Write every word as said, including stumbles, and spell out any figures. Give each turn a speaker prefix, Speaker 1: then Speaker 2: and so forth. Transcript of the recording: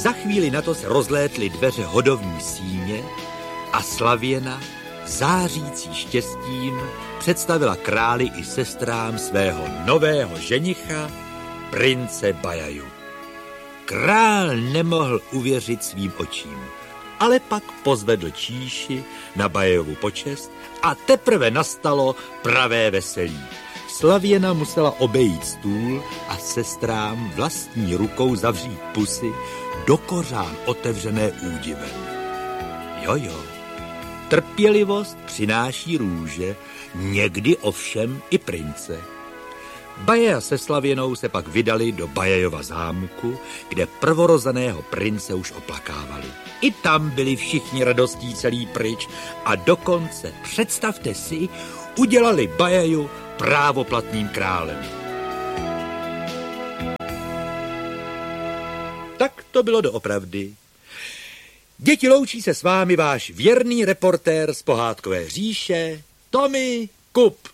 Speaker 1: Za chvíli na to se rozlétly dveře hodovní síně a Slavěna, zářící štěstím, představila králi i sestrám svého nového ženicha, prince Bajaju. Král nemohl uvěřit svým očím, ale pak pozvedl číši na Bajajovu počest a teprve nastalo pravé veselí. Slavěna musela obejít stůl a sestrám vlastní rukou zavřít pusy do kořán otevřené údivem. Jojo, trpělivost přináší růže, někdy ovšem i prince. Bajaja se Slavěnou se pak vydali do Bajajova zámku, kde prvorozeného prince už oplakávali. I tam byli všichni radostí celý pryč a dokonce, představte si, udělali Bajaju právoplatným králem. Tak to bylo doopravdy. Děti, loučí se s vámi váš věrný reportér z Pohádkové říše, Tommy Kup.